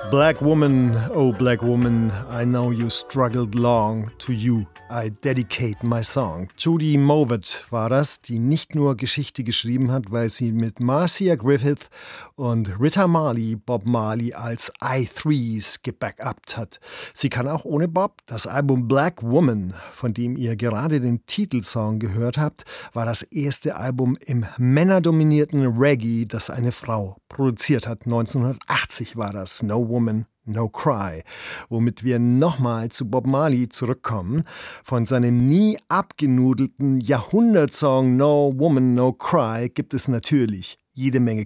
Black woman, oh black woman, I know you struggled long. To you I dedicate my song. Judy Mowatt war das, die nicht nur Geschichte geschrieben hat, weil sie mit Marcia Griffith und Rita Marley Bob Marley als I-Threes gebackupt hat. Sie kann auch ohne Bob. Das Album Black Woman, von dem ihr gerade den Titelsong gehört habt, war das erste Album im männerdominierten Reggae, das eine Frau produziert hat. 1980 war das. No Woman, No Cry, womit wir nochmal zu Bob Marley zurückkommen. Von seinem nie abgenudelten Jahrhundertsong No Woman, No Cry gibt es natürlich jede Menge